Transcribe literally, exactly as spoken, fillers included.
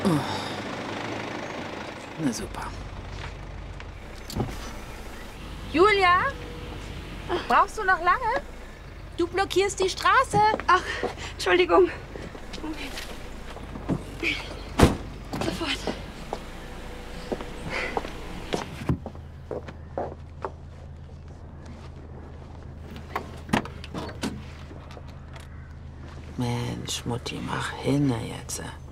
Na super. Julia? Brauchst du noch lange? Du blockierst die Straße. Ach, Entschuldigung. Moment. Sofort. Mensch, Mutti, mach hin jetzt.